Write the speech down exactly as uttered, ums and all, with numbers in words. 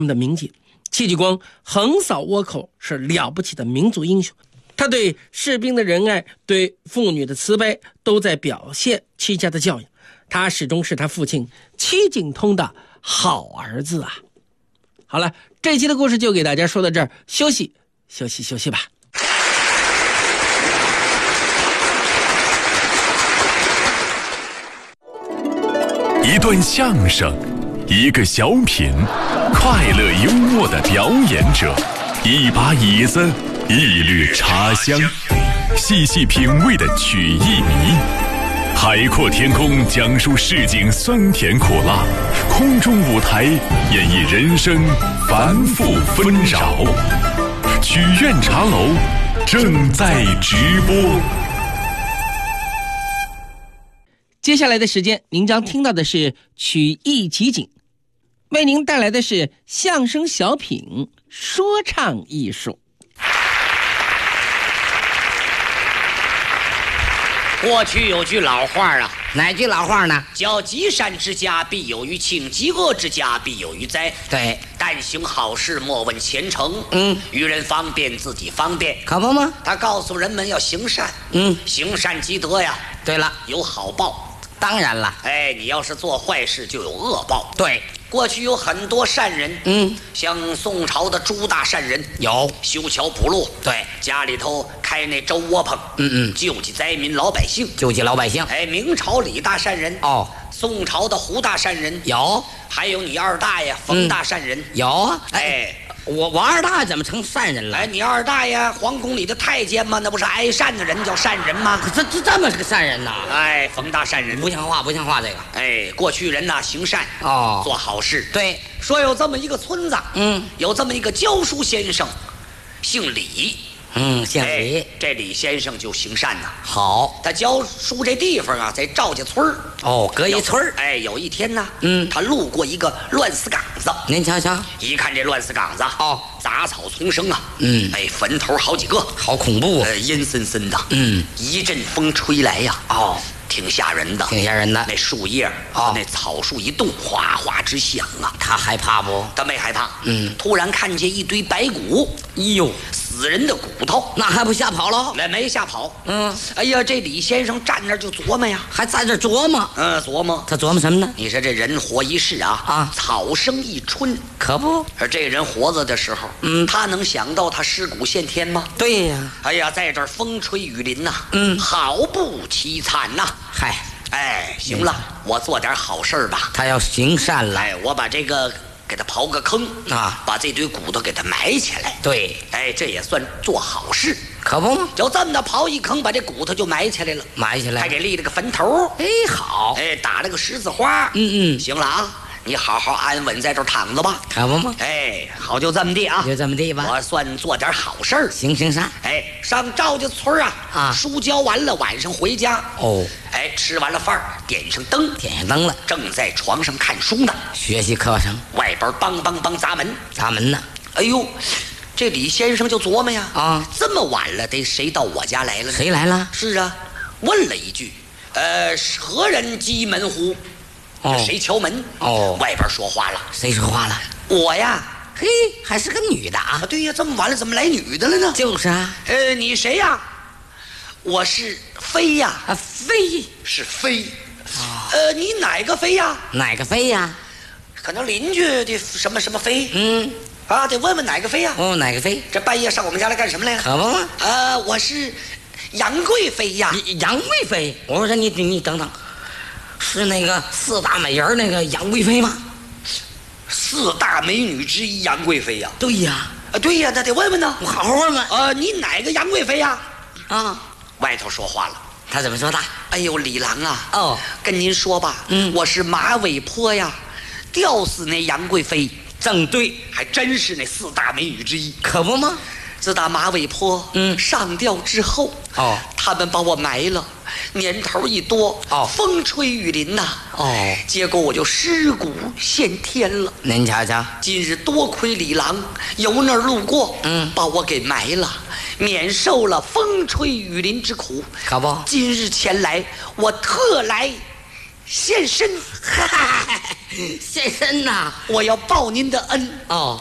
们的铭记。戚继光横扫倭寇，是了不起的民族英雄。他对士兵的仁爱，对妇女的慈悲，都在表现戚家的教养。他始终是他父亲戚景通的好儿子啊。好了，这期的故事就给大家说到这儿，休息休息休息吧。 一段相声，一个小品，快乐幽默的表演者，一把椅子，一缕茶香，细细品味的曲艺迷，海阔天空讲述市井酸甜苦辣，空中舞台演绎人生繁复纷扰。曲苑茶楼正在直播。 接下来的时间，您将听到的是曲艺集锦，为您带来的是相声小品说唱艺术。 过去有句老话啊， 哪句老话呢？ 叫积善之家必有余庆，积恶之家必有余灾。 对， 但行好事莫问前程。 嗯， 与人方便自己方便， 可不吗？ 他告诉人们要行善。 嗯， 行善积德呀。 对了， 有好报。 当然了， 哎，你要是做坏事就有恶报。 对， 过去有很多善人， 嗯， 像宋朝的朱大善人， 有修桥补路， 对， 家里头开那粥窝棚， 嗯嗯， 救济灾民老百姓， 救济老百姓。 哎，明朝李大善人， 哦， 宋朝的胡大善人， 有， 还有你二大爷冯大善人， 有啊。 哎， 我我二大怎么成善人了？ 哎，你二大爷皇宫里的太监嘛，那不是爱善的人叫善人吗？ 这这这么个善人呐？ 哎，冯大善人不像话，不像话这个。 哎，过去人呐行善哦， 做好事。 对， 说有这么一个村子， 嗯， 有这么一个教书先生，姓李。 嗯，姓李， 哎，这李先生就行善呐。 好， 他教书这地方啊，在赵家村儿。 哦，隔一村儿。 哎，有一天呢， 嗯， 他路过一个乱死岗子。 您瞧瞧， 一看这乱死岗子， 哦， 杂草丛生啊， 嗯， 哎，坟头好几个， 好恐怖啊， 呃，阴森森的， 嗯， 一阵风吹来呀， 哦， 挺吓人的， 挺吓人的。 那树叶， 哦， 那草树一动，哗哗直响啊。 他害怕不？ 他没害怕， 嗯， 突然看见一堆白骨， 哎呦， 死人的骨头， 那还不吓跑了？ 那没吓跑。 嗯， 哎呀，这李先生站那儿就琢磨呀， 还在这琢磨。 嗯，琢磨。 他琢磨什么呢？ 你说这人活一世啊， 啊， 草生一春， 可不。 而这人活着的时候， 嗯， 他能想到他尸骨现天吗？ 对呀。 哎呀，在这儿风吹雨淋呐， 嗯， 好不凄惨呐。 嗨， 哎，行了，我做点好事吧。 他要行善了。 哎，我把这个给他刨个坑啊， 把这堆骨头给他埋起来。 对， 哎，这也算做好事， 可不吗？ 就这么的刨一坑，把这骨头就埋起来了， 埋起来， 还给立了个坟头。 哎，好， 哎，打了个十字花。 嗯嗯， 行了啊，你好好安稳在这儿躺着吧， 可不吗？ 哎，好，就这么地啊， 就这么地吧。 我算做点好事儿， 行行善。 哎，上赵家村啊， 啊， 书教完了，晚上回家。 哦， 哎，吃完了饭儿，点上灯， 点上灯了， 正在床上看书呢， 学习课程。 外边梆梆梆砸门， 砸门呢。 哎呦，这李先生就琢磨呀， 啊， 这么晚了，得谁到我家来了呢？ 谁来了？ 是啊，问了一句，呃，何人击门乎？ 哦， 谁敲门？ 哦， 外边说话了， 谁说话了？ 我呀。 嘿，还是个女的啊！ 啊，对呀，这么晚了怎么来女的了呢？ 就是啊。 呃，你谁呀？我是飞呀。 啊，飞是飞。啊。呃，你哪个飞呀？ 哪个飞呀？ 可能邻居的什么什么飞。 嗯。 啊，得问问哪个飞呀？ 哦，哪个飞？ 这半夜上我们家来干什么来了？ 可不吗？ 呃，我是杨贵妃呀。 杨贵妃？我说你你你等等，是那个四大美人那个杨贵妃吗？ 四大美女之一杨贵妃呀。 对呀。 啊，对呀，那得问问呢。 我好好问问。 呃，你哪个杨贵妃呀？ 啊， 外头说话了。 他怎么说的？ 哎呦，李郎啊， 哦， 跟您说吧， 嗯， 我是马尾坡呀，吊死那杨贵妃。 正对， 还真是那四大美女之一， 可不吗？ 自打马尾坡嗯上吊之后， 哦， 他们把我埋了，年头一多， 哦， 风吹雨淋呐， 哦， 结果我就尸骨现天了。 您瞧瞧， 今日多亏李郎由那儿路过， 嗯， 把我给埋了，免受了风吹雨淋之苦。 可不， 今日前来，我特来现身。 现身呐！ 我要报您的恩。 哦，